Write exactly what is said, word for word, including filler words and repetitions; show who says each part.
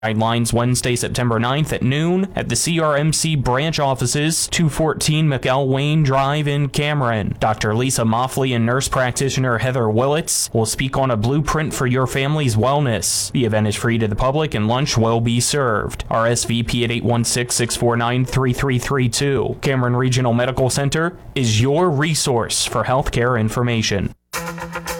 Speaker 1: Guidelines Wednesday, September ninth at noon at the C R M C branch offices, two fourteen McElwain Drive in Cameron. Doctor Lisa Moffley and nurse practitioner Heather Willits will speak on a blueprint for your family's wellness. The event is free to the public and lunch will be served. R S V P at eight one six, six four nine, three three three two. Cameron Regional Medical Center is your resource for healthcare information.